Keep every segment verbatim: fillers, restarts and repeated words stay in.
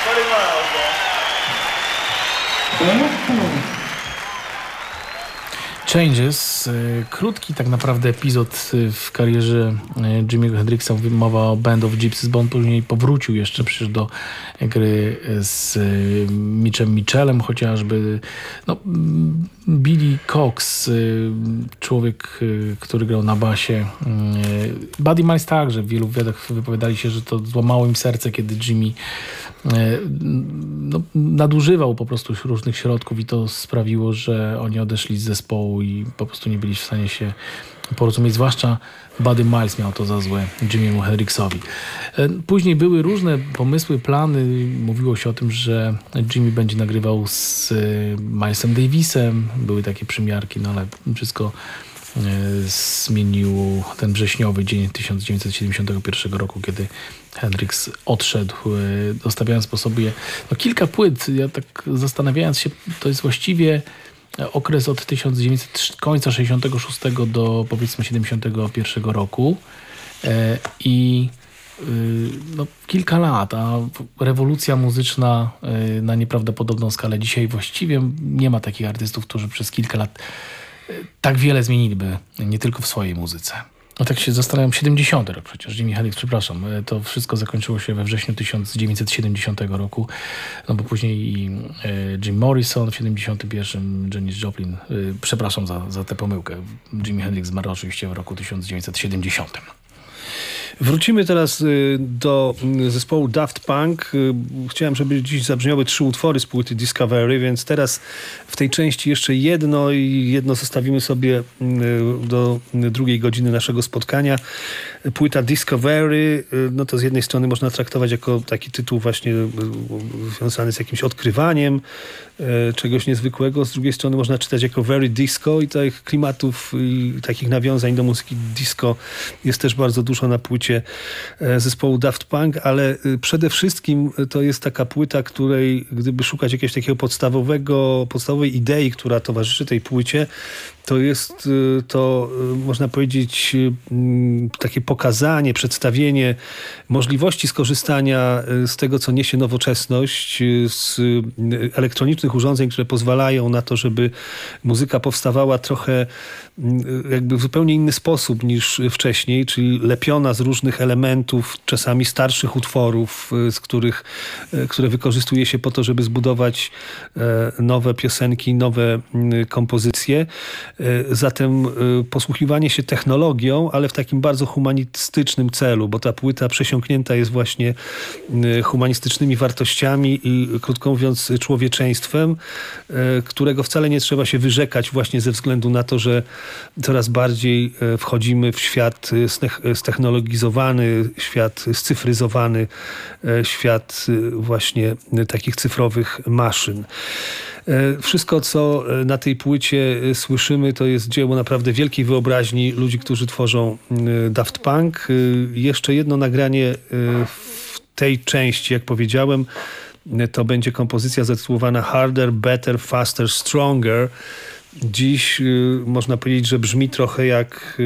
Changes, krótki tak naprawdę epizod w karierze Jimmy'ego Hendrixa, mowa o Band of Gypsys, bo on później powrócił jeszcze przecież do gry z Mitchem Mitchellem chociażby. No, Billy Cox, człowiek, który grał na basie. Buddy Miles także, w wielu wywiadach wypowiadali się, że to złamało im serce, kiedy Jimmy no, nadużywał po prostu różnych środków i to sprawiło, że oni odeszli z zespołu i po prostu nie byli w stanie się porozumieć, zwłaszcza Buddy Miles miał to za złe Jimmy'emu Hendrixowi. Później były różne pomysły, plany, mówiło się o tym, że Jimmy będzie nagrywał z Milesem Davisem, były takie przymiarki, no ale wszystko zmienił ten wrześniowy dzień tysiąc dziewięćset siedemdziesiątego pierwszego roku, kiedy Hendrix odszedł, zostawiając po sobie no, kilka płyt. Ja tak zastanawiając się, to jest właściwie okres od tysiąc dziewięćset, końca sześćdziesiątego szóstego do powiedzmy siedemdziesiątego pierwszego roku i no, kilka lat, a rewolucja muzyczna na nieprawdopodobną skalę. Dzisiaj właściwie nie ma takich artystów, którzy przez kilka lat tak wiele zmieniliby, nie tylko w swojej muzyce. No tak się zastanawiam, siedemdziesiąty rok przecież, Jimi Hendrix, przepraszam, to wszystko zakończyło się we wrześniu tysiąc dziewięćset siedemdziesiątego roku, no bo później i Jim Morrison w siedemdziesiątym pierwszym, Janis Joplin, przepraszam za, za tę pomyłkę, Jimi Hendrix zmarł oczywiście w roku tysiąc dziewięćset siedemdziesiątym. Wrócimy teraz do zespołu Daft Punk. Chciałem, żeby dziś zabrzmiały trzy utwory z płyty Discovery, więc teraz w tej części jeszcze jedno i jedno zostawimy sobie do drugiej godziny naszego spotkania. Płyta Discovery, no to z jednej strony można traktować jako taki tytuł właśnie związany z jakimś odkrywaniem czegoś niezwykłego, z drugiej strony można czytać jako Very Disco i tych klimatów i takich nawiązań do muzyki disco jest też bardzo dużo na płycie zespołu Daft Punk, ale przede wszystkim to jest taka płyta, której gdyby szukać jakiegoś takiego podstawowego, podstawowej idei, która towarzyszy tej płycie, to jest to, można powiedzieć, takie pokazanie, przedstawienie możliwości skorzystania z tego, co niesie nowoczesność, z elektronicznych urządzeń, które pozwalają na to, żeby muzyka powstawała trochę jakby w zupełnie inny sposób niż wcześniej, czyli lepiona z różnych elementów, czasami starszych utworów, z których, które wykorzystuje się po to, żeby zbudować nowe piosenki, nowe kompozycje. Zatem posługiwanie się technologią, ale w takim bardzo humanistycznym celu, bo ta płyta przesiąknięta jest właśnie humanistycznymi wartościami i krótko mówiąc człowieczeństwem, którego wcale nie trzeba się wyrzekać właśnie ze względu na to, że coraz bardziej wchodzimy w świat stechnologizowany, świat scyfryzowany, świat właśnie takich cyfrowych maszyn. Wszystko, co na tej płycie słyszymy, to jest dzieło naprawdę wielkiej wyobraźni ludzi, którzy tworzą Daft Punk. Jeszcze jedno nagranie w tej części, jak powiedziałem, to będzie kompozycja zatytułowana Harder, Better, Faster, Stronger. Dziś można powiedzieć, że brzmi trochę jak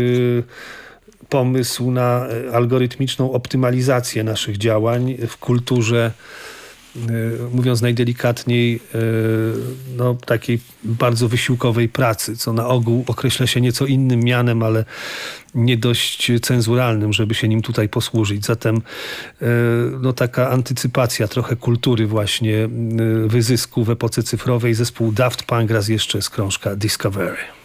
pomysł na algorytmiczną optymalizację naszych działań w kulturze, mówiąc najdelikatniej, no, takiej bardzo wysiłkowej pracy, co na ogół określa się nieco innym mianem, ale nie dość cenzuralnym, żeby się nim tutaj posłużyć. Zatem no, taka antycypacja trochę kultury właśnie wyzysku w epoce cyfrowej. Zespół Daft Punk raz jeszcze z krążka Discovery.